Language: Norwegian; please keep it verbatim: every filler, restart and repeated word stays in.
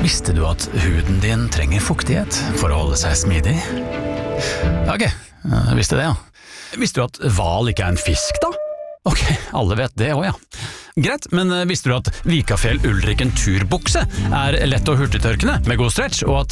Visste du at huden din trenger fuktighet for å holde seg smidig? Ok, jeg visste det, ja. Visste du at hval ikke er en fisk, da? Ok, alle vet det også, ja. Greit, men visste du at Vikafjell Ulriken turbukse er lett og hurtigtørkende med god stretch, og at